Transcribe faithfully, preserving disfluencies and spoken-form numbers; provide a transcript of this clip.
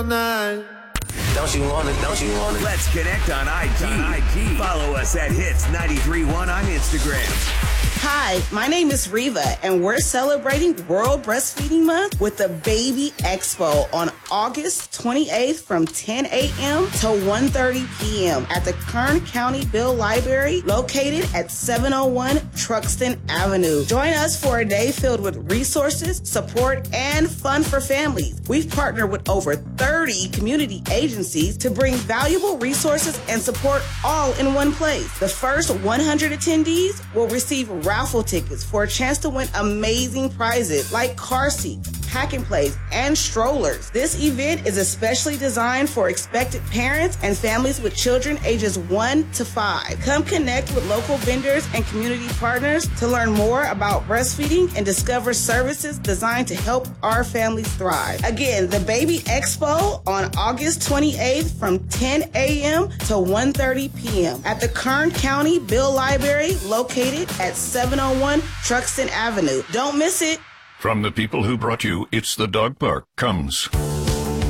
Don't you want it? Don't you want it? Let's connect on I G. On I G. Follow us at Hits ninety-three point one on Instagram. Hi, my name is Reva, and we're celebrating World Breastfeeding Month with the Baby Expo on August twenty-eighth from ten a.m. to one thirty p.m. at the Kern County Bill Library located at seven oh one Truxton Avenue. Join us for a day filled with resources, support, and fun for families. We've partnered with over thirty community agencies to bring valuable resources and support all in one place. The first one hundred attendees will receive raffle tickets for a chance to win amazing prizes like car seats, pack and plays, and strollers. This event is especially designed for expectant parents and families with children ages one to five. Come connect with local vendors and community partners to learn more about breastfeeding and discover services designed to help our families thrive. Again, the Baby Expo on August twenty-eighth from ten a.m. to one thirty p.m. at the Kern County Bill Library located at seven oh one Truxton Avenue. Don't miss it. From the people who brought you It's the Dog Park comes